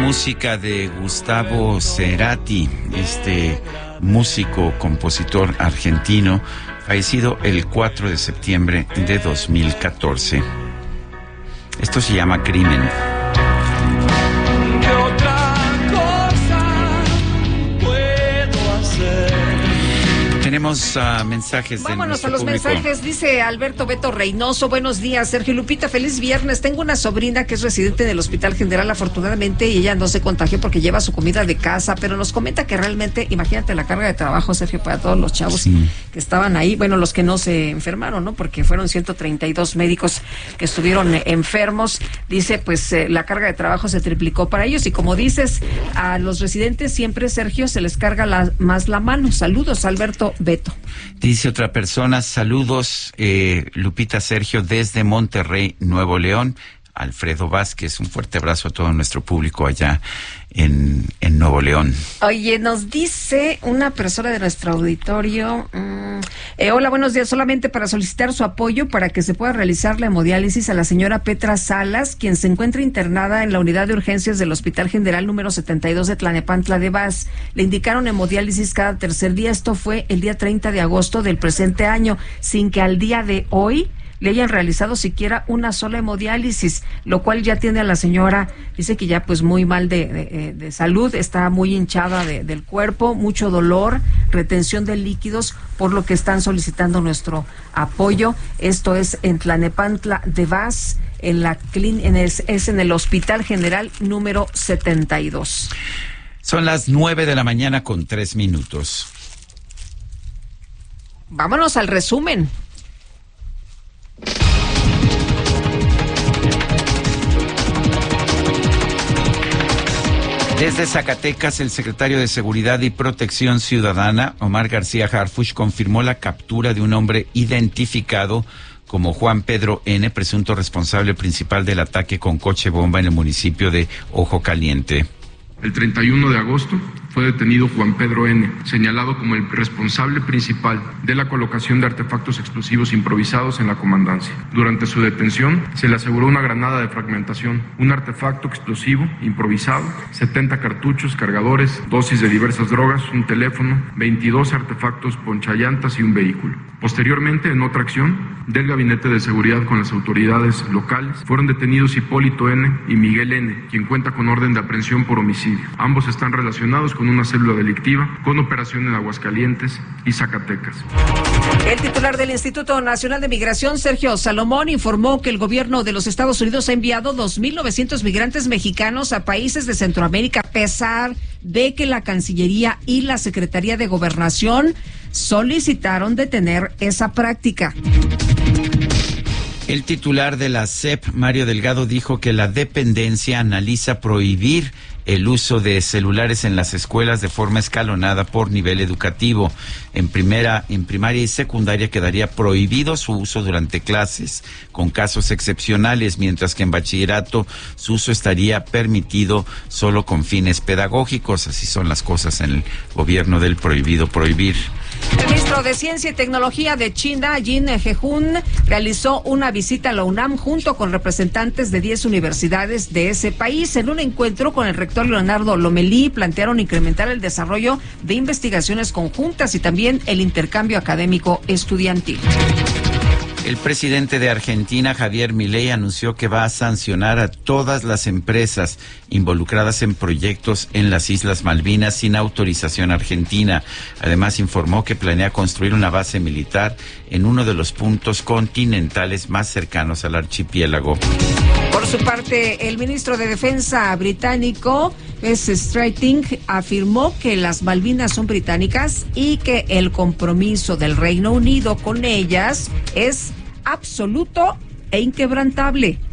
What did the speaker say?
música de Gustavo Cerati, este músico, compositor argentino, fallecido el 4 de septiembre de 2014. Esto se llama Crimen. Tenemos mensajes de Vámonos nuestro a los público. mensajes. Dice Alberto Beto Reynoso: buenos días, Sergio Lupita, feliz viernes. Tengo una sobrina que es residente del Hospital General, afortunadamente, y ella no se contagió porque lleva su comida de casa, pero nos comenta que realmente, imagínate la carga de trabajo, Sergio, para todos los chavos que estaban ahí, bueno, los que no se enfermaron, ¿no? Porque fueron 132 médicos que estuvieron enfermos. Dice, pues, la carga de trabajo se triplicó para ellos, y como dices, a los residentes siempre, Sergio, se les carga más la mano. Saludos, Alberto Beto. Dice otra persona: saludos, Lupita, Sergio, desde Monterrey, Nuevo León. Alfredo Vázquez, un fuerte abrazo a todo nuestro público allá en Nuevo León. Oye, nos dice una persona de nuestro auditorio: hola, buenos días, solamente para solicitar su apoyo para que se pueda realizar la hemodiálisis a la señora Petra Salas, quien se encuentra internada en la unidad de urgencias del Hospital General número 72 de Tlalnepantla de Vaz. Le indicaron hemodiálisis cada tercer día. Esto fue el día 30 de agosto del presente año, sin que al día de hoy le hayan realizado siquiera una sola hemodiálisis, lo cual ya tiene a la señora, dice que ya pues muy mal de salud, está muy hinchada del cuerpo, mucho dolor, retención de líquidos, por lo que están solicitando nuestro apoyo. Esto es en Tlalnepantla de Vaz, es en el Hospital General número 72. Son las 9 de la mañana con 3 minutos. Vámonos al resumen. Desde Zacatecas, el secretario de Seguridad y Protección Ciudadana, Omar García Harfuch, confirmó la captura de un hombre identificado como Juan Pedro N., presunto responsable principal del ataque con coche bomba en el municipio de Ojo Caliente. El 31 de agosto fue detenido Juan Pedro N., señalado como el responsable principal de la colocación de artefactos explosivos improvisados en la comandancia. Durante su detención se le aseguró una granada de fragmentación, un artefacto explosivo improvisado, 70 cartuchos, cargadores, dosis de diversas drogas, un teléfono, 22 artefactos ponchallantas y un vehículo. Posteriormente, en otra acción del Gabinete de Seguridad con las autoridades locales, fueron detenidos Hipólito N. y Miguel N., quien cuenta con orden de aprehensión por homicidio. Ambos están relacionados con una célula delictiva con operación en Aguascalientes y Zacatecas. El titular del Instituto Nacional de Migración, Sergio Salomón, informó que el gobierno de los Estados Unidos ha enviado 2,900 migrantes mexicanos a países de Centroamérica, a pesar de que la Cancillería y la Secretaría de Gobernación solicitaron detener esa práctica. El titular de la SEP, Mario Delgado, dijo que la dependencia analiza prohibir el uso de celulares en las escuelas de forma escalonada por nivel educativo. En primaria y secundaria quedaría prohibido su uso durante clases, con casos excepcionales, mientras que en bachillerato su uso estaría permitido solo con fines pedagógicos. Así son las cosas en el gobierno del prohibido prohibir. El ministro de Ciencia y Tecnología de China, Jin Hehun, realizó una visita a la UNAM junto con representantes de 10 universidades de ese país. En un encuentro con el rector Leonardo Lomelí, plantearon incrementar el desarrollo de investigaciones conjuntas y también el intercambio académico estudiantil. El presidente de Argentina, Javier Milei, anunció que va a sancionar a todas las empresas involucradas en proyectos en las Islas Malvinas sin autorización argentina. Además, informó que planea construir una base militar en uno de los puntos continentales más cercanos al archipiélago. Por su parte, el ministro de Defensa británico, Strating, afirmó que las Malvinas son británicas y que el compromiso del Reino Unido con ellas es absoluto e inquebrantable.